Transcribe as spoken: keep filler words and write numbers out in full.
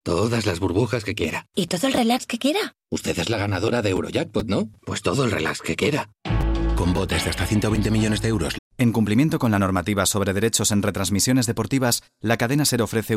Todas las burbujas que quiera. ¿Y todo el relax que quiera? Usted es la ganadora de Eurojackpot, ¿no? Pues todo el relax que quiera. Con botes de hasta ciento veinte millones de euros. En cumplimiento con la normativa sobre derechos en retransmisiones deportivas, la cadena SER ofrece